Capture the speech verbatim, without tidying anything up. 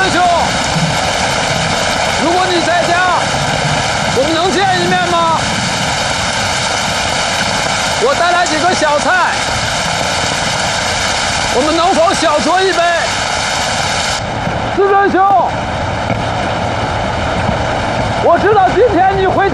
兄，如果你在家，我们能见一面吗？我带来几个小菜，我们能否小酌一杯？师尊兄，我知道今天你会